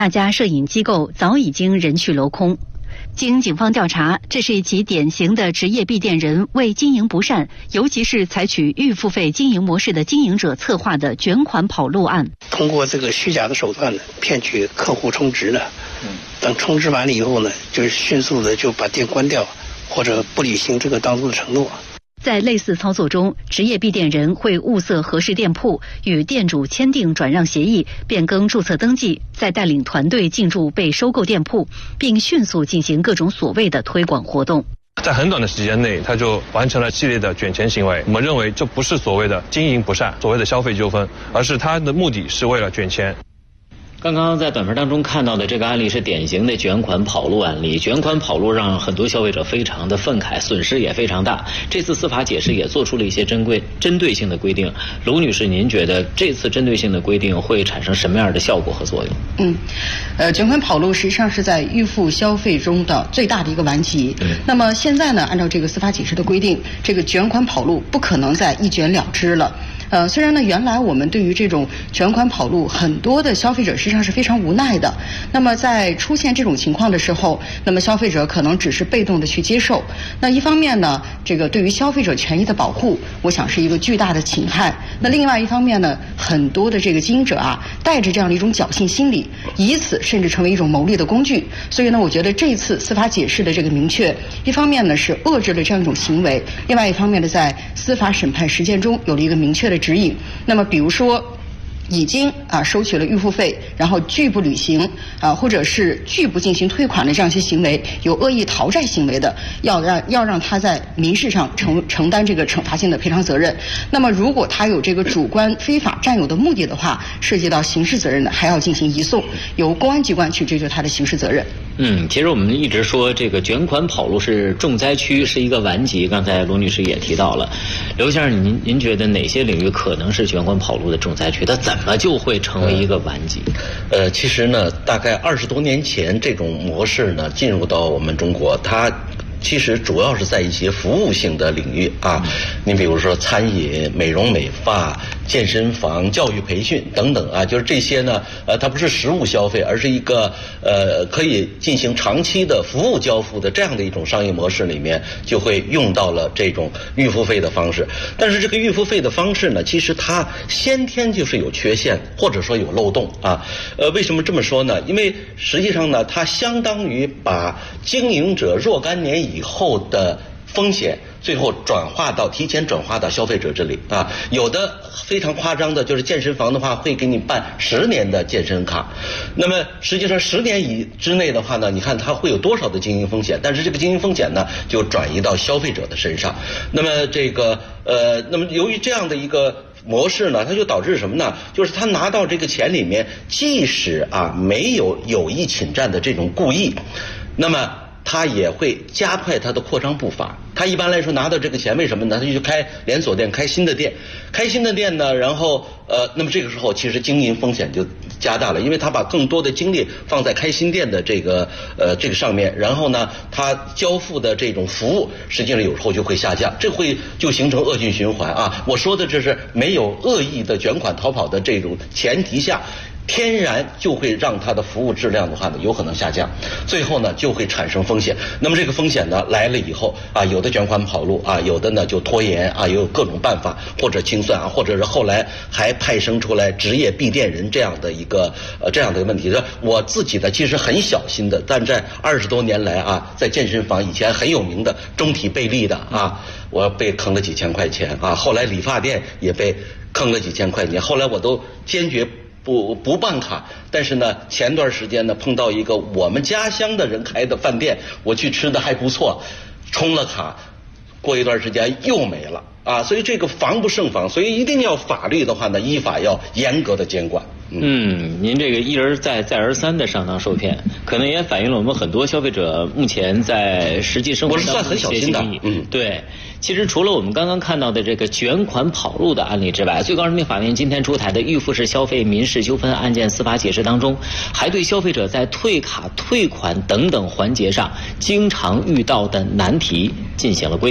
那家摄影机构早已经人去楼空。经警方调查，这是一起典型的职业闭店人为经营不善，尤其是采取预付费经营模式的经营者策划的卷款跑路案。 通过这个虚假的手段呢，骗取客户充值呢，等充值完了以后呢，就是迅速的就把店关掉，或者不履行这个当中的承诺。 在类似操作中，职业闭店人会物色合适店铺，与店主签订转让协议，变更注册登记，再带领团队进驻被收购店铺，并迅速进行各种所谓的推广活动。 在很短的时间内，他就完成了系列的卷钱行为。我们认为这不是所谓的经营不善，所谓的消费纠纷，而是他的目的是为了卷钱。 刚刚在短片当中看到的这个案例是典型的卷款跑路案例，卷款跑路让很多消费者非常的愤慨，损失也非常大。这次司法解释也做出了一些针对性的规定。卢女士，您觉得这次针对性的规定会产生什么样的效果和作用？ 卷款跑路实际上是在预付消费中的最大的一个顽疾。那么现在呢，按照这个司法解释的规定，这个卷款跑路不可能再一卷了之了。虽然呢，原来我们对于这种卷款跑路，很多的消费者实际上是非常无奈的。那么在出现这种情况的时候，那么消费者可能只是被动的去接受。那一方面呢，这个对于消费者权益的保护，我想是一个巨大的侵害。那另外一方面呢，很多的这个经营者啊，带着这样的一种侥幸心理，以此甚至成为一种牟利的工具。所以呢，我觉得这一次司法解释的这个明确，一方面呢是遏制了这样一种行为，另外一方面呢，在司法审判实践中有了一个明确的指引。那么比如说已经收取了预付费，然后拒不履行或者是拒不进行退款的这样一些行为，有恶意逃债行为的，要让他在民事上承担这个惩罚性的赔偿责任。那么如果他有这个主观非法占有的目的的话，涉及到刑事责任的，还要进行移送，由公安机关去追究他的刑事责任。 其实我们一直说这个卷款跑路是重灾区，是一个顽疾。刚才卢女士也提到了，刘先生，您觉得哪些领域可能是卷款跑路的重灾区？它怎么就会成为一个顽疾？ 其实呢，大概20多年前，这种模式呢进入到我们中国，它其实主要是在一些服务性的领域啊，你比如说餐饮、美容美发、健身房、教育培训等等啊，就是这些呢，它不是实物消费，而是一个可以进行长期的服务交付的这样的一种商业模式里面，就会用到了这种预付费的方式。但是这个预付费的方式呢，其实它先天就是有缺陷，或者说有漏洞啊。为什么这么说呢？因为实际上呢，它相当于把经营者若干年以后的风险最后提前转化到消费者这里啊。有的非常夸张的，就是健身房的话会给你办10年的健身卡，那么实际上10年之内的话呢，你看它会有多少的经营风险，但是这个经营风险呢就转移到消费者的身上。那么那么由于这样的一个模式呢，它就导致什么呢？就是他拿到这个钱里面，即使没有有意侵占的这种故意，那么他也会加快他的扩张步伐。他一般来说拿到这个钱，为什么呢？他就开连锁店，开新的店呢，然后那么这个时候其实经营风险就加大了，因为他把更多的精力放在开新店的这个上面，然后呢，他交付的这种服务实际上有时候就会下降，这就形成恶性循环啊。我说的这是没有恶意的卷款逃跑的这种前提下，天然就会让它的服务质量的话呢有可能下降，最后呢就会产生风险。那么这个风险呢来了以后有的卷款跑路有的呢就拖延也有各种办法，或者清算或者是后来还派生出来职业闭店人这样的一个问题。我自己呢其实很小心的，但在20多年来在健身房以前很有名的中体贝利的我被坑了几千块钱后来理发店也被坑了几千块钱，后来我都坚决不办卡。但是呢，前段时间呢碰到一个我们家乡的人开的饭店，我去吃的还不错，充了卡，过一段时间又没了所以这个防不胜防，所以一定要法律的话呢，依法要严格的监管。 您这个一而再再而三的上当受骗，可能也反映了我们很多消费者目前在实际生活当中的一些经历。对，其实除了我们刚刚看到的这个卷款跑路的案例之外，最高人民法院今天出台的预付式消费民事纠纷案件司法解释当中，还对消费者在退卡、退款等等环节上经常遇到的难题进行了规定。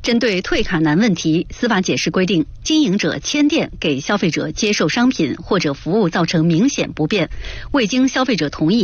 针对退卡难问题，司法解释规定，经营者签店给消费者接受商品或者服务造成明显不便，未经消费者同意